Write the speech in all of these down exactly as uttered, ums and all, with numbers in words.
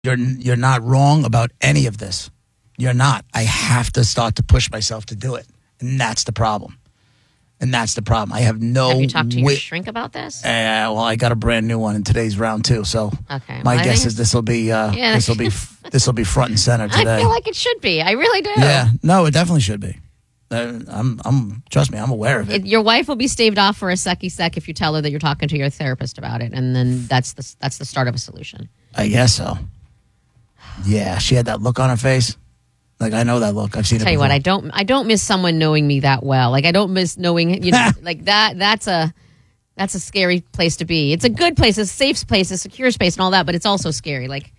You're you're not wrong about any of this. You're not. I have to start to push myself to do it. And that's the problem. And that's the problem. I have no... Have you talked to your wi- shrink about this? Uh, well, I got a brand new one in today's round, too. So okay, my well, guess is this will be uh, yeah. this will be this will be front and center today. I feel like it should be. I really do. Yeah. No, it definitely should be. Uh, I'm, I'm. Trust me, I'm aware of it. it. Your wife will be staved off for a sucky sec if you tell her that you're talking to your therapist about it, and then that's the that's the start of a solution. I guess so. Yeah, she had that look on her face. Like, I know that look. I've seen I'll it tell you before. what, I don't I don't miss someone knowing me that well. Like, I don't miss knowing, you know, like that. That's a that's a scary place to be. It's a good place, a safe place, a secure space, and all that, but it's also scary. Like,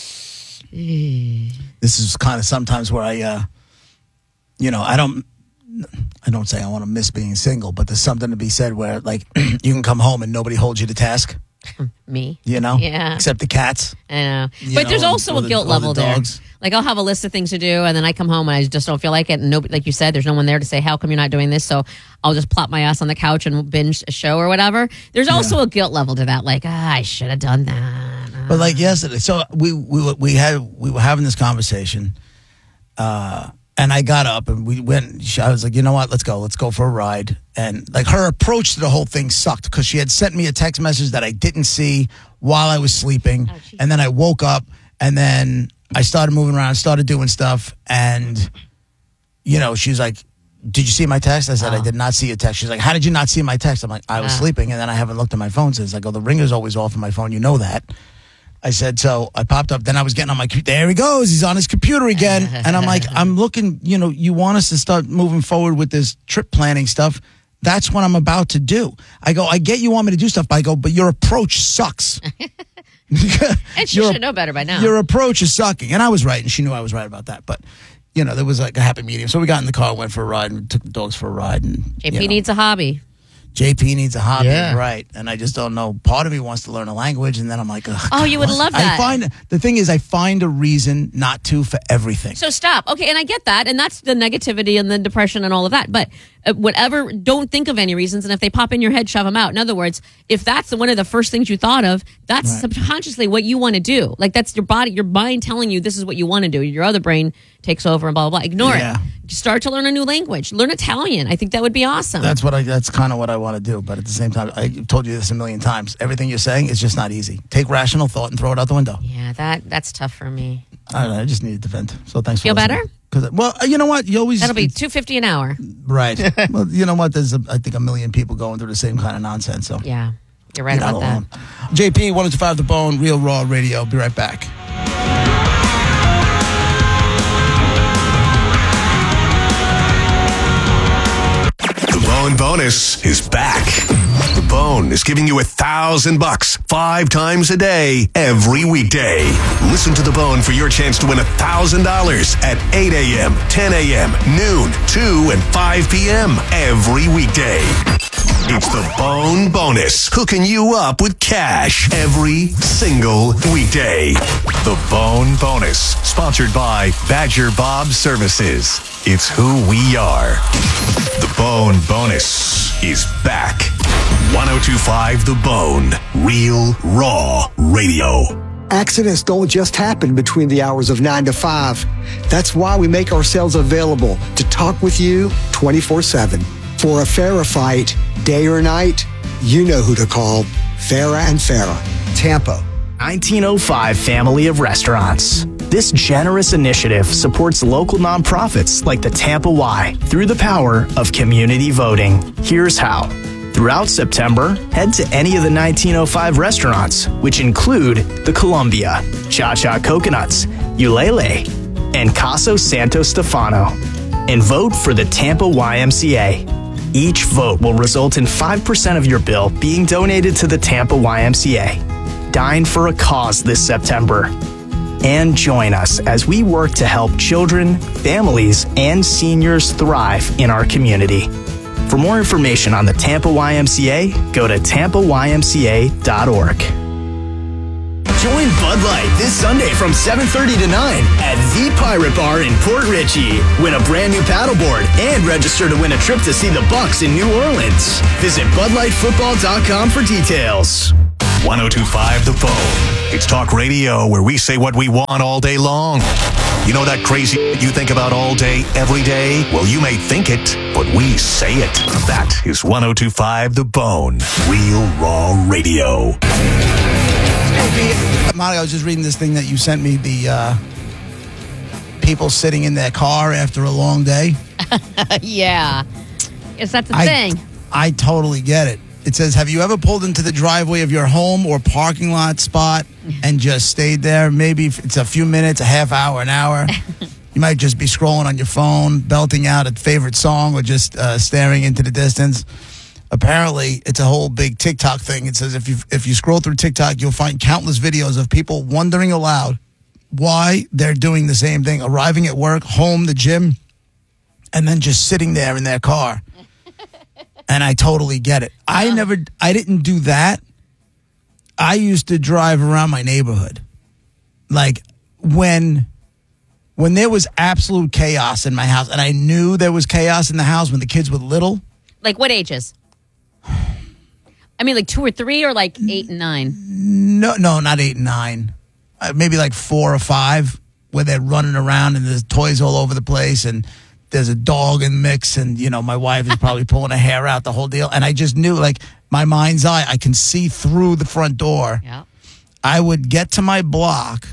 this is kind of sometimes where I, uh, you know, I don't. I don't say I want to miss being single, but there's something to be said where, like, you can come home and nobody holds you to task. me, You know, yeah, except the cats. I know. You But know, there's or- also or a the- guilt or level the there. dogs. Like, I'll have a list of things to do, and then I come home and I just don't feel like it. And nobody, like you said, there's no one there to say, "How come you're not doing this?" So I'll just plop my ass on the couch and binge a show or whatever. There's also Yeah. a guilt level to that. Like, ah, I should have done that. But like yesterday, so we we we had we were having this conversation, uh, and I got up and we went. I was like, you know what? Let's go. Let's go for a ride. And like her approach to the whole thing sucked because she had sent me a text message that I didn't see while I was sleeping, Oh, geez. and then I woke up and then I started moving around, started doing stuff, and you know, she's like, "Did you see my text?" I said, Oh. "I did not see your text." She's like, "How did you not see my text?" I'm like, "I was Ah. sleeping, and then I haven't looked at my phone since." I go, "The ringer's always off on my phone. You know that." I said, so I popped up. Then I was getting on my computer. There he goes. He's on his computer again. And I'm like, I'm looking, you know, you want us to start moving forward with this trip planning stuff. That's what I'm about to do. I go, I get you want me to do stuff, but I go, but your approach sucks. And she Your- should know better by now. Your approach is sucking. And I was right, and she knew I was right about that. But, you know, there was like a happy medium. So we got in the car, went for a ride, and took the dogs for a ride. And J P you know, needs a hobby. J P needs a hobby, Yeah. right? And I just don't know. Part of me wants to learn a language, and then I'm like, ugh, Oh, you would what? love I that. find the thing is, I find a reason not to for everything. So stop. Okay, and I get that, and that's the negativity and the depression and all of that. But uh, whatever, don't think of any reasons, and if they pop in your head, shove them out. In other words, if that's one of the first things you thought of, that's Right. subconsciously what you want to do. Like, that's your body, your mind telling you this is what you want to do. Your other brain takes over and blah blah blah. Ignore Yeah. it. Start to learn a new language. Learn Italian. I think that would be awesome. That's what I. That's kind of what I want to do. But at the same time, I told you this a million times. Everything you're saying is just not easy. Take rational thought and throw it out the window. yeah, that that's tough for me. I don't know. I just needed to vent. So thanks. Feel for listening. better? Because well, you know what? You always That'll be two fifty an hour. right. Well, you know what? There's a, I think a million people going through the same kind of nonsense. So Yeah, you're right you're not about that. alone. J P one oh two five The Bone, Real Raw Radio. Be right back. The Bone Bonus is back. The Bone is giving you a thousand bucks five times a day, every weekday. Listen to The Bone for your chance to win a thousand dollars at eight a.m., ten a.m., noon, two, and five p.m. every weekday. It's The Bone Bonus, hooking you up with cash every single weekday. The Bone Bonus, sponsored by Badger Bob Services. It's who we are. The Bone Bonus is back. one oh two point five The Bone, Real Raw Radio. Accidents don't just happen between the hours of nine to five. That's why we make ourselves available to talk with you twenty-four seven. For a Farah fight, day or night, you know who to call. Farah and Farah, Tampa. nineteen oh five Family of Restaurants. This generous initiative supports local nonprofits like the Tampa Y through the power of community voting. Here's how. Throughout September, head to any of the nineteen oh five restaurants, which include the Columbia, Cha Cha Coconuts, Ulele, and Caso Santo Stefano, and vote for the Tampa Y M C A. Each vote will result in five percent of your bill being donated to the Tampa Y M C A. Dine for a cause this September. And join us as we work to help children, families, and seniors thrive in our community. For more information on the Tampa Y M C A, go to tampa y m c a dot org. Join Bud Light this Sunday from seven thirty to nine at The Pirate Bar in Port Richey. Win a brand new paddleboard and register to win a trip to see the Bucks in New Orleans. Visit bud light football dot com for details. one oh two point five The Bone It's talk radio where we say what we want all day long. You know that crazy you think about all day, every day? Well, you may think it, but we say it. That is one oh two point five The Bone. Real Raw Radio. Molly, I was just reading this thing that you sent me, the uh, people sitting in their car after a long day. Yeah. Yes, that's a I, thing. I totally get it. It says, have you ever pulled into the driveway of your home or parking lot spot and just stayed there? Maybe if it's a few minutes, a half hour, an hour. You might just be scrolling on your phone, belting out a favorite song, or just uh, staring into the distance. Apparently, it's a whole big TikTok thing. It says if you if you scroll through TikTok, you'll find countless videos of people wondering aloud why they're doing the same thing, arriving at work, home, the gym, and then just sitting there in their car. And I totally get it. I never, I didn't do that. I used to drive around my neighborhood. Like when, when there was absolute chaos in my house, and I knew there was chaos in the house when the kids were little. Like what ages? I mean, like two or three, or like eight and nine? No, no, not eight and nine. Uh, maybe like four or five, where they're running around and there's toys all over the place and there's a dog in the mix, and, you know, my wife is probably pulling her hair out, the whole deal. And I just knew, like, my mind's eye, I can see through the front door. Yeah. I would get to my block.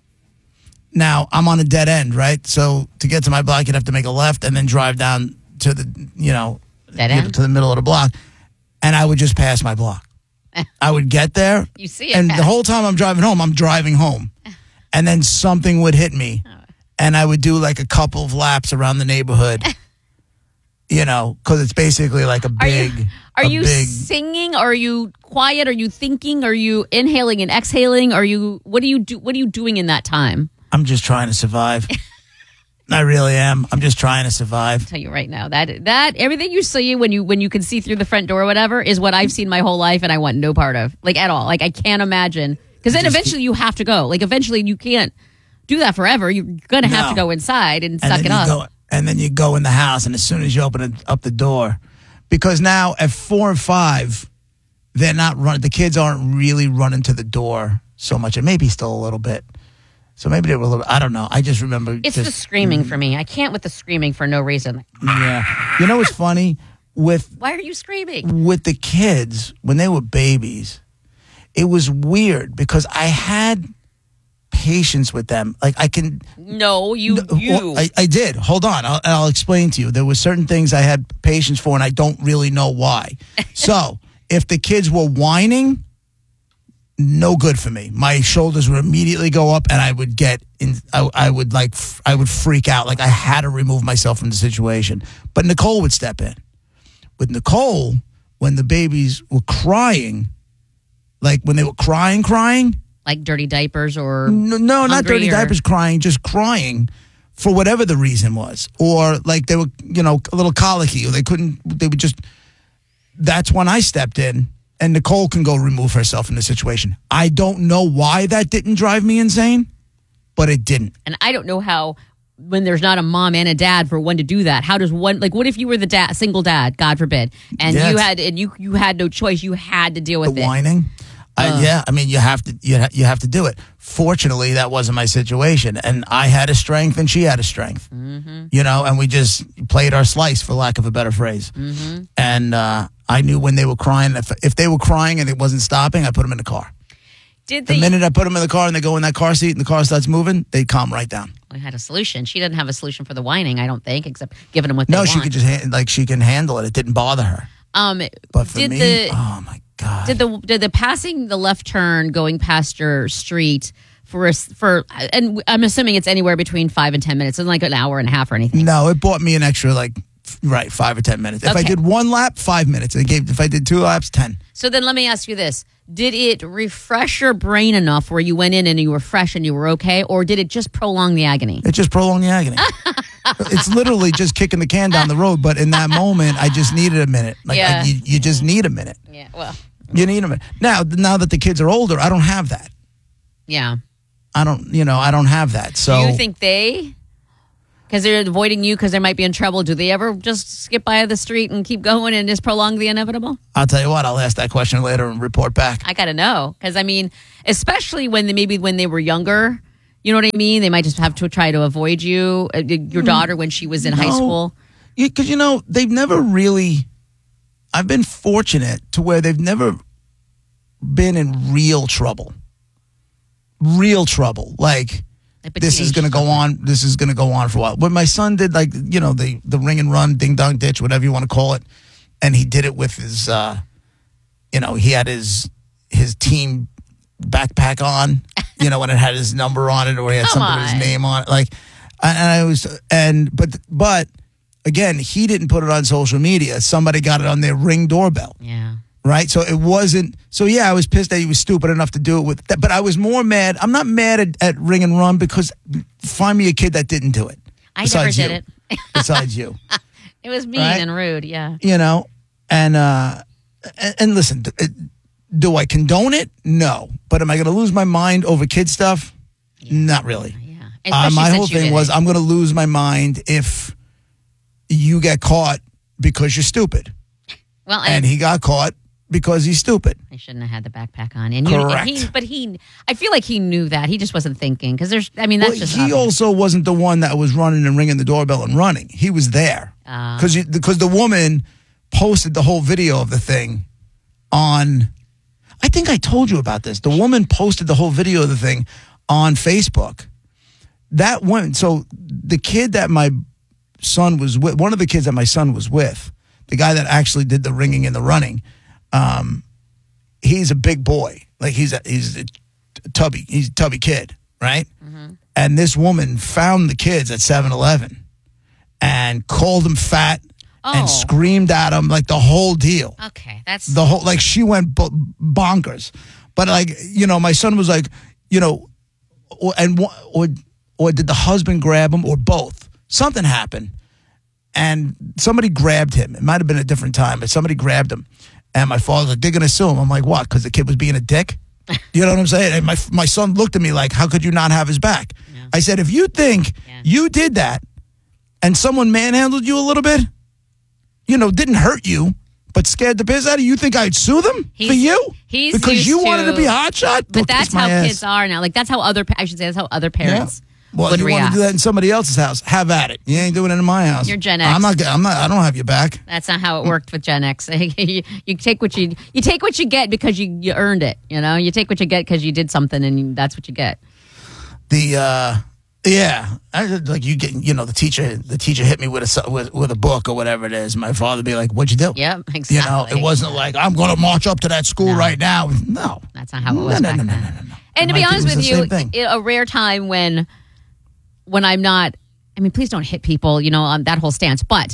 Now, I'm on a dead end, right? So to get to my block, you'd have to make a left and then drive down to the, you know, Dead you know, end? to the middle of the block. And I would just pass my block. I would get there. You see it And pass. the whole time I'm driving home, I'm driving home. And then something would hit me. And I would do like a couple of laps around the neighborhood, you know, because it's basically like a Are big. you, are a you big, singing? Are you quiet? Are you thinking? Are you inhaling and exhaling? Are you, what do you do? What are you doing in that time? I'm just trying to survive. I really am. I'm just trying to survive. I'll tell you right now that that everything you see when you when you can see through the front door or whatever is what I've seen my whole life, and I want no part of, like, at all. Like, I can't imagine, because then Just eventually you have to go. Like, eventually you can't do that forever. You're gonna have No. to go inside and, And suck then it you up. go, and then you go in the house, and as soon as you open it, up the door, because now at four and five, they're not running. The kids aren't really running to the door so much, and maybe still a little bit. So maybe they were a little. I don't know. I just remember. It's just, the screaming for me. I can't with the screaming for no reason. Yeah. You know what's funny with Why are you screaming? with the kids when they were babies? It was weird because I had patience with them. Like I can. No, you No, you. well, I, I did. Hold on. I'll, I'll explain to you. There were certain things I had patience for, and I don't really know why. So if the kids were whining, no good for me. My shoulders would immediately go up, and I would get in. I, I would like. f- I would freak out. Like I had to remove myself from the situation. But Nicole would step in. With Nicole, when the babies were crying, like when they were crying, crying. Like dirty diapers or No, no not hungry dirty or- diapers crying, just crying for whatever the reason was. Or like they were, you know, a little colicky, or they couldn't, they would just, that's when I stepped in, and Nicole can go remove herself from the situation. I don't know why that didn't drive me insane, but it didn't. And I don't know how, when there's not a mom and a dad, for one to do that. How does one, like, what if you were the dad, single dad, God forbid, and Yeah, you it's- had and you you had no choice, you had to deal with The it. whining. I, yeah, I mean, you have to, you, ha- you have to do it. Fortunately, that wasn't my situation, and I had a strength, and she had a strength. Mm-hmm. You know, and we just played our slice, for lack of a better phrase. Mm-hmm. And uh, I knew when they were crying. If if they were crying and it wasn't stopping, I put them in the car. Did The they? minute I put them in the car and they go in that car seat and the car starts moving, they calm right down. We had a solution. She didn't have a solution for the whining, I don't think, except giving them what No, they she want. could just ha- like she can handle it. It didn't bother her. Um, But for did me, the oh my god, did the did the passing the left turn going past your street for us for and I'm assuming it's anywhere between five and ten minutes, it's like an hour and a half or anything. no, it bought me an extra like f- right five or ten minutes. If I Okay. did one lap, five minutes. It gave. If I did two laps, ten. So then let me ask you this. Did it refresh your brain enough where you went in and you were fresh and you were okay? Or did it just prolong the agony? It just prolonged the agony. It's literally just kicking the can down the road. But in that moment, I just needed a minute. Like Yeah. I, you, you just need a minute. Yeah, well, You need a minute. Now, now that the kids are older, I don't have that. yeah. I don't, you know, I don't have that. So Do you think they Because they're avoiding you because they might be in trouble. Do they ever just skip by the street and keep going and just prolong the inevitable? I'll tell you what, I'll ask that question later and report back. I got to know. Because, I mean, especially when they, maybe when they were younger, you know what I mean? They might just have to try to avoid you, uh, your daughter when she was in No. high school. Because, you know, they've never really, I've been fortunate to where they've never been in real trouble. Real trouble. Like, Like, but this is teenage going to go stuff. on. This is going to go on for a while. When my son did, like, you know, the the ring and run, ding dong ditch, whatever you want to call it, and he did it with his, uh, you know, he had his his team backpack on, you know, and it had his number on it, or he had Come something with on. his name on it. Like, and I was, and but but again, he didn't put it on social media. Somebody got it on their Ring doorbell. Yeah. Right, so it wasn't. So yeah, I was pissed that he was stupid enough to do it with that. But I was more mad. I'm not mad at, at Ring and Run because find me a kid that didn't do it. I never besides did you. it. Besides you, It was mean Right? and rude, yeah. you know, and uh, and, and listen, do, do I condone it? No, but am I going to lose my mind over kid stuff? Not really. Yeah. Uh, Especially my since whole you thing did was it. I'm going to lose my mind if you get caught because you're stupid, Well, and and he got caught because he's stupid. I shouldn't have had the backpack on. And, you, and Correct. he, but he, I feel like he knew that. He just wasn't thinking. Because there's, I mean, that's Well, just he obvious. also wasn't the one that was running and ringing the doorbell and running. He was there Ah. because because the woman posted the whole video of the thing on. I think I told you about this. The woman posted the whole video of the thing on Facebook. That one. So the kid that my son was with, one of the kids that my son was with, the guy that actually did the ringing and the running, um, he's a big boy. Like he's a he's a tubby. He's a tubby kid, right? And this woman found the kids at seven eleven and called them fat Oh. and screamed at them, like the whole deal. Okay, that's The whole, like she went bo- bonkers. But like, you know, my son was like, you know, or, and wha- or or did the husband grab him or both? Something happened, and somebody grabbed him. It might have been a different time, but somebody grabbed him. And my father's like, they're gonna sue him. I'm like, what? Because the kid was being a dick. You know what I'm saying? And my my son looked at me like, how could you not have his back? Yeah. I said, if you think Yeah. you did that, and someone manhandled you a little bit, you know, didn't hurt you, but scared the piss out of you, you think I'd sue them for He's- you? he's because used you wanted to to- be hotshot? But that's how kids are now. Like that's how other, I should say, that's how other parents Well, would you want react. to do that in somebody else's house? Have at it. You ain't doing it in my house. You're Gen X. I'm not. I'm not. I don't have your back. That's not how it worked with Gen X. you, you take what you you take what you get because you, you earned it. You know, you take what you get because you did something, and you, that's what you get. The uh, yeah, I, like you get. You know, the teacher. The teacher hit me with a su- with, with a book or whatever it is. My father be like, "What'd you do?" Yep, You know, exactly. it wasn't like I'm going to march up to that school No. right now. No, That's not how it was no, back no, no, then. no, no, no, no. And to My be kid honest was with the you, same thing. i- a rare time when when I'm not. I mean, please don't hit people. You know, on that whole stance, but.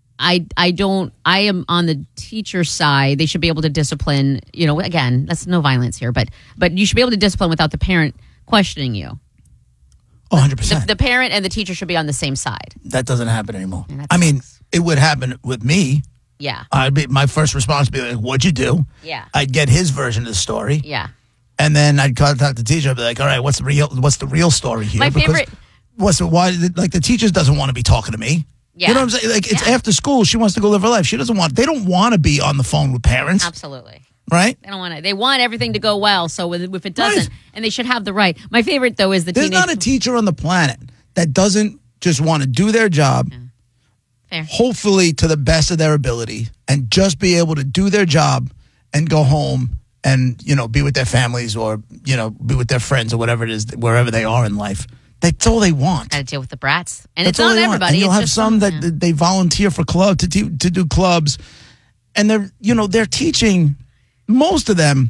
I I don't I am on the teacher side. They should be able to discipline, you know, again, that's no violence here, but but you should be able to discipline without the parent questioning you. Oh, one hundred The, percent. the parent and the teacher should be on the same side. That doesn't happen anymore. And that I mean, sucks. it would happen with me. Yeah. I'd be my first response would be like, "What'd you do?" Yeah. I'd get his version of the story, Yeah. and then I'd contact the teacher. I'd be like, "All right, what's the real? What's the real story here?" My Because favorite- What's the why? Like the teacher doesn't want to be talking to me. Yeah. You know what I'm saying? Like it's Yeah. after school. She wants to go live her life. She doesn't want. They don't want to be on the phone with parents, Absolutely. right? They don't want to. They want everything to go well. So if if it doesn't, Right. and they should have the right. My favorite though is the There's teenage. not a teacher on the planet that doesn't just want to do their job, Fair. hopefully to the best of their ability, and just be able to do their job and go home and, you know, be with their families or, you know, be with their friends or whatever it is, wherever they are in life. That's all they want. Got to deal with the brats, and That's it's all not they want. everybody. And you'll it's have just some that yeah. that they volunteer for club to do, to do clubs, and they're you know they're teaching. Most of them,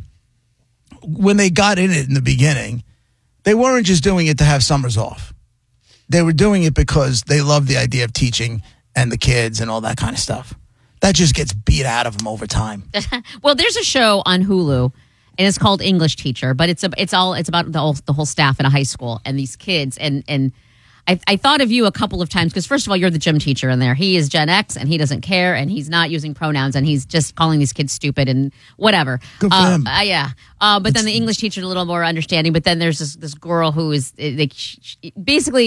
when they got in it in the beginning, they weren't just doing it to have summers off. They were doing it because they loved the idea of teaching and the kids and all that kind of stuff. That just gets beat out of them over time. Well, there's a show on Hulu, and it's called English Teacher, but it's a, it's all it's about the whole, the whole staff in a high school and these kids. And and I, I thought of you a couple of times because first of all, you're the gym teacher in there. He is Gen X, and he doesn't care, and he's not using pronouns, and he's just calling these kids stupid and whatever. Good for uh, him. Uh, yeah, uh, but then the English teacher is a little more understanding. But then there's this this girl who is uh, like sh- sh- basically.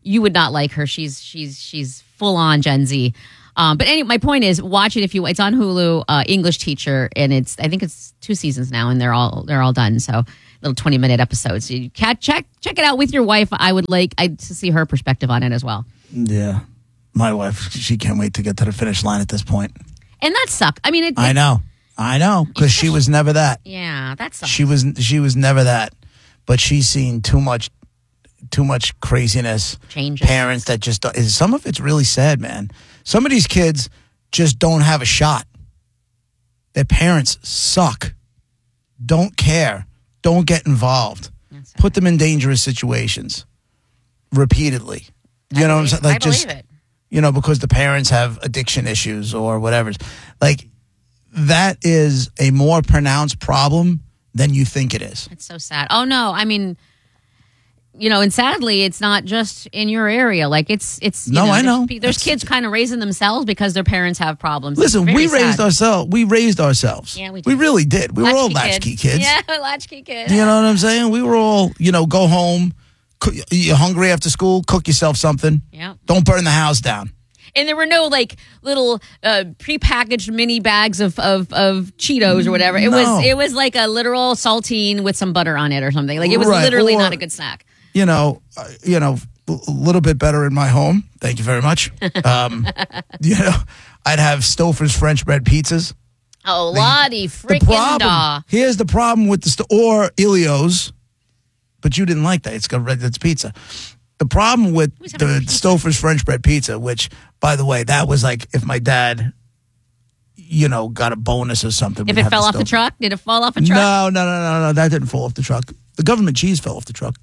you would not like her. She's she's she's full on Gen Z. Um, but anyway, my point is, watch it if you. It's on Hulu. Uh, English Teacher, and it's I think it's two seasons now, and they're all they're all done. So little twenty minute episodes. So you can check check it out with your wife. I would like I to see her perspective on it as well. Yeah, my wife, she can't wait to get to the finish line at this point. And that sucked. I mean, it, I know, I know, because she was never that. Yeah, that sucks. She was she was never that, but she's seen too much, too much craziness. Changes. Parents that just don't, some of it's really sad, man. Some of these kids just don't have a shot. Their parents suck. Don't care. Don't get involved. Put them in dangerous situations repeatedly. You I know believe, what I'm saying? Like I just believe it. You know, because the parents have addiction issues or whatever. Like that is a more pronounced problem than you think it is. It's so sad. Oh no, I mean, you know, and sadly, it's not just in your area. Like it's, it's. You No, know, I there's, know. There's That's- kids kind of raising themselves because their parents have problems. Listen, It's very we raised sad. ourselves. We raised ourselves. Yeah, we We did. really did. We were all latchkey kids. Yeah, latchkey kids. You know what I'm saying? We were all, you know, go home. Cook, you're hungry after school? Cook yourself something. Yeah. Don't burn the house down. And there were no like little uh, prepackaged mini bags of, of, of Cheetos or whatever. It No. was it was like a literal saltine with some butter on it or something. Like it was Right, literally or- not a good snack. You know, uh, you know, a little bit better in my home. Thank you very much. Um, you know, I'd have Stouffer's French bread pizzas. Oh, Lottie The freaking problem, daw. here's the problem with the st- or Elio's, but you didn't like that. It's got red. It's pizza. The problem with Who's the having pizza? Stouffer's French bread pizza, which, by the way, that was like if my dad, you know, got a bonus or something. If we'd it have fell off the Stouffer. truck, did it fall off a truck? No, no, no, no, no. That didn't fall off the truck. The government cheese fell off the truck.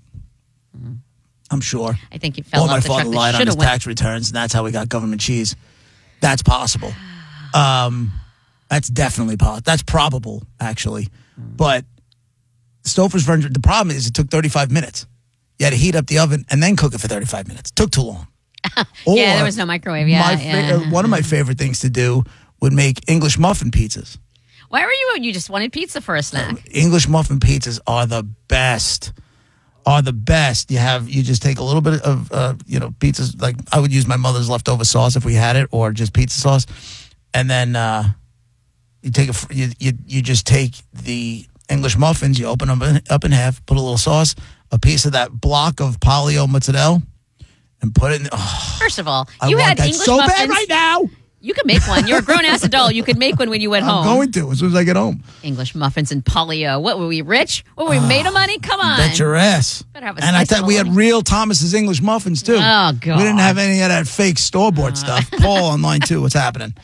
I'm sure. I think it fell Or my off the truck. father That lied on should his have went. tax returns, and that's how we got government cheese. That's possible. Um, that's definitely possible. That's probable, actually. But Stouffer's French. The problem is it took thirty-five minutes. You had to heat up the oven and then cook it for thirty-five minutes. Took too long. Yeah, Or there was no microwave. Yeah, my fa- yeah. uh, one of my favorite things to do would make English muffin pizzas. Why were you? You just wanted pizza for a snack. English muffin pizzas are the best. Are the best. You have you just take a little bit of uh, you know pizzas. Like I would use my mother's leftover sauce if we had it, or just pizza sauce, and then uh, you take a fr- you, you you just take the English muffins. You open them in, up in half, put a little sauce, a piece of that block of polio mozzarella, and put it in. Oh, First of all, I you want had that English so muffins. bad right now. You could make one. You're a grown ass adult. You could make one when you went I'm home. going to as soon as I get home. English muffins and polio. What were we rich? What were we made of money? Come on. Bet your ass. Better have a And I slice thought of we had bologna. real Thomas's English muffins too. Oh, God. We didn't have any of that fake store bought stuff. Paul on line two. What's happening?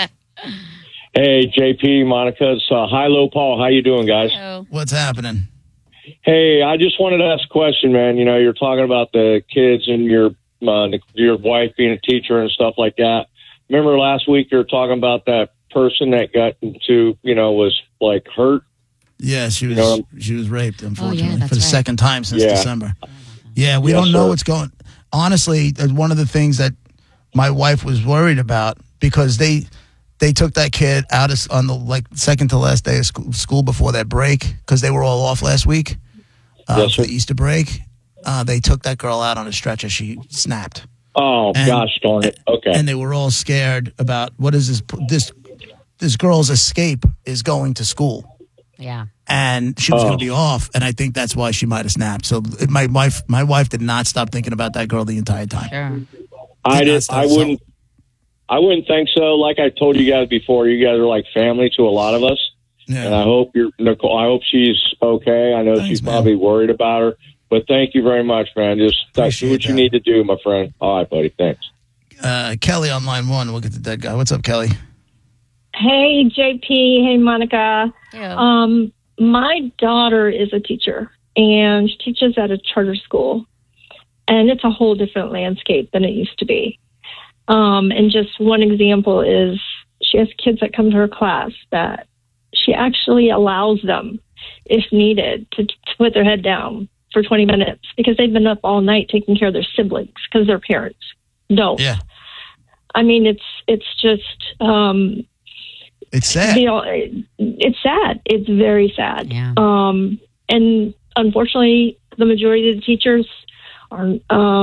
Hey, J P, Monica, it's uh, Hi Low Paul. How you doing, guys? Oh, What's happening? Hey, I just wanted to ask a question, man. You know, you're talking about the kids and your uh, your wife being a teacher and stuff like that. Remember last week you were talking about that person that got into, you know, was like hurt. Yeah, she was know- she was raped, unfortunately, Oh, that's for the right. second time since Yeah. December. Yeah, we Yes, don't know sir. what's going. Honestly, uh, one of the things that my wife was worried about because they they took that kid out of, on the like second to last day of school, school before that break because they were all off last week uh, Yes, for sir. the Easter break. Uh, they took that girl out on a stretcher. She snapped. Oh, And- gosh darn it. Okay. And they were all scared about what is this this this girl's escape is going to school. yeah. And she was Oh. going to be off, and I think that's why she might have snapped. So it, my wife, my wife did not stop thinking about that girl the entire time. Sure. I did did. not stop, I so- wouldn't. I wouldn't think so. Like I told you guys before, you guys are like family to a lot of us, and Yeah, I hope you're. Nicole, I hope she's okay. I know Thanks, she's man. probably worried about her, but thank you very much, man. Just uh, do Appreciate what you that. need to do, my friend. All right, buddy. Thanks. uh, Kelly on line one. We'll get the dead guy. What's up, Kelly? Hey, J P. Hey, Monica. Yeah. Um, my daughter is a teacher, and she teaches at a charter school. And it's a whole different landscape than it used to be. Um, and just one example is she has kids that come to her class that she actually allows them, if needed, to, to put their head down for twenty minutes because they've been up all night taking care of their siblings because their parents don't. Yeah, I mean, it's it's just... Um, it's sad. you know, it's sad. It's very sad. Yeah. Um, and unfortunately, the majority of the teachers are um,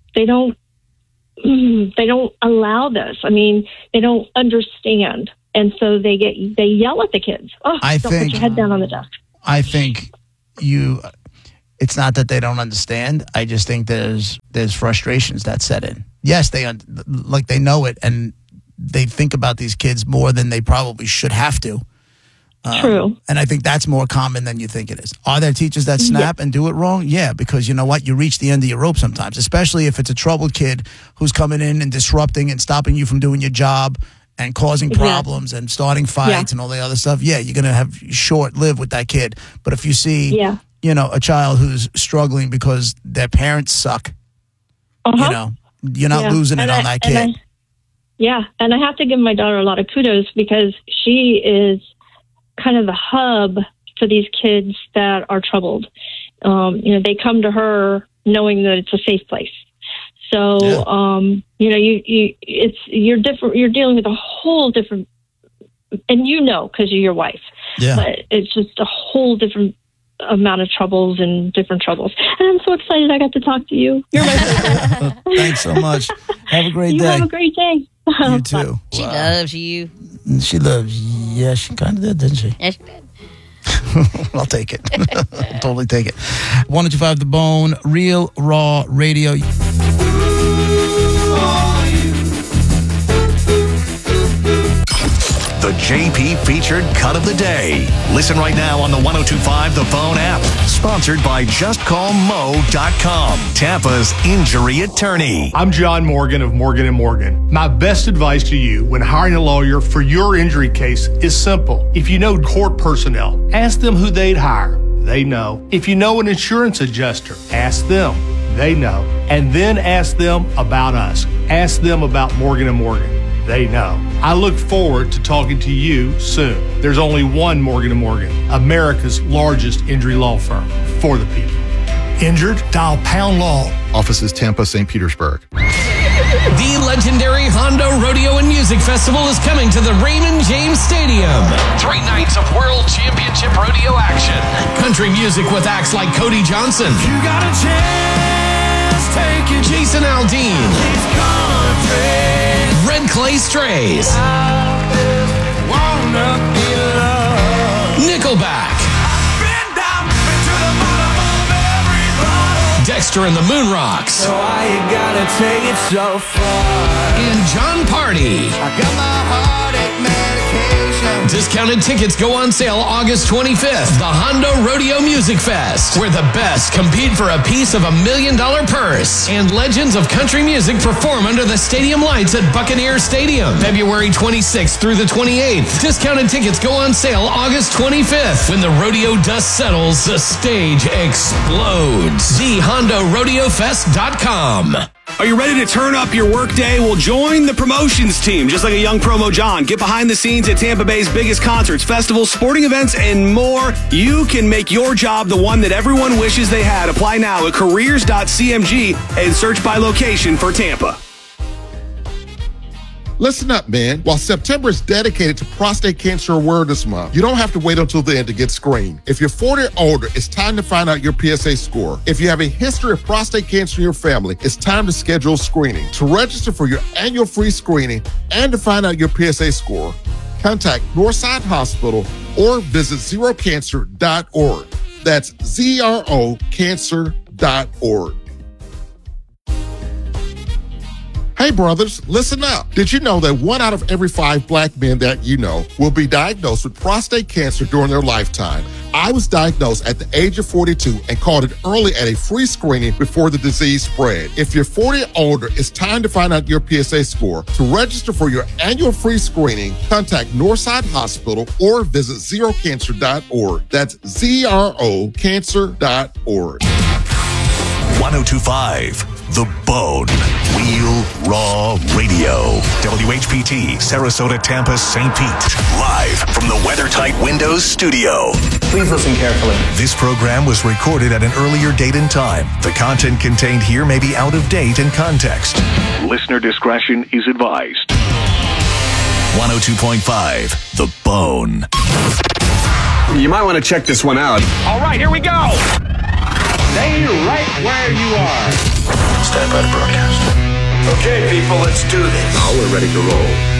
they don't, they don't allow this. I mean, they don't understand. And so they get, they yell at the kids. Oh, I don't think, put your head down on the desk. I think you, it's not that they don't understand. I just think there's, there's frustrations that set in. Yes, they, like they know it and they think about these kids more than they probably should have to. Um, True. And I think that's more common than you think it is. Are there teachers that snap yeah. and do it wrong? Yeah, because you know what? You reach the end of your rope sometimes, especially if it's a troubled kid who's coming in and disrupting and stopping you from doing your job and causing problems yeah. and starting fights yeah. and all the other stuff. Yeah, you're going to have short live with that kid. But if you see, yeah. you know, a child who's struggling because their parents suck, uh-huh. you know, you're not yeah. losing it and on I, that kid. I, yeah, and I have to give my daughter a lot of kudos because she is kind of the hub for these kids that are troubled. Um, you know, they come to her knowing that it's a safe place. So, yeah. um, you know, you, you, it's, you're different, you're dealing with a whole different, and you know, cause you're your wife, yeah. but it's just a whole different amount of troubles and different troubles. And I'm so excited I got to talk to you. You're my favorite. Thanks so much. Have a great you day. Have a great day. You too. She Wow. loves you. She loves, yeah, she kind of did, didn't she? Yes, she did. I'll take it. I'll totally take it. one oh two five The Bone, Real Raw Radio. The J P featured cut of the day. Listen right now on the one oh two five The Bone app. Sponsored by just call mo dot com, Tampa's injury attorney. I'm John Morgan of Morgan and Morgan. My best advice to you when hiring a lawyer for your injury case is simple. If you know court personnel, ask them who they'd hire. They know. If you know an insurance adjuster, ask them. They know. And then ask them about us. Ask them about Morgan and Morgan. They know. I look forward to talking to you soon. There's only one Morgan and Morgan, America's largest injury law firm for the people. Injured? Dial Pound Law. Offices Tampa, Saint Petersburg. The legendary Honda Rodeo and Music Festival is coming to the Raymond James Stadium. Three nights of World Championship Rodeo action. Country music with acts like Cody Johnson. You got a chance, take it. Jason Aldean. Red Clay Strays. Nickelback. Dexter and the Moon Rocks. So why you gotta take it so far? And John Party. I got my heartache medication. Discounted tickets go on sale August twenty-fifth. The Honda Rodeo Music Fest, where the best compete for a piece of a million dollar purse. And legends of country music perform under the stadium lights at Buccaneer Stadium, February twenty-sixth through the twenty-eighth. Discounted tickets go on sale August twenty-fifth. When the rodeo dust settles, the stage explodes. the honda rodeo fest dot com. Are you ready to turn up your workday? Well, join the promotions team. Just like a young promo John, get behind the scenes at Tampa Bay's biggest concerts, festivals, sporting events, and more. You can make your job the one that everyone wishes they had. Apply now at careers dot c m g and search by location for Tampa. Listen up, man. While September is dedicated to Prostate Cancer Awareness Month, you don't have to wait until the end to get screened. If you're forty or older, it's time to find out your P S A score. If you have a history of prostate cancer in your family, it's time to schedule screening. To register for your annual free screening and to find out your P S A score, contact Northside Hospital or visit zero cancer dot org. That's Z R O cancer dot org. Hey, brothers, listen up. Did you know that one out of every five black men that you know will be diagnosed with prostate cancer during their lifetime? I was diagnosed at the age of forty-two and caught it early at a free screening before the disease spread. If you're forty or older, it's time to find out your P S A score. To register for your annual free screening, contact Northside Hospital or visit zero cancer dot org. That's Z R O cancer dot org. one oh two five The Bone. Real Raw Radio. W H P T, Sarasota, Tampa, Saint Pete. Live from the WeatherTight Windows studio. Please listen carefully. This program was recorded at an earlier date and time. The content contained here may be out of date in context. Listener discretion is advised. one oh two point five The Bone. You might want to check this one out. All right, here we go. Stay right where you are. Stand by to broadcast. Okay, people, let's do this. Now we're ready to roll.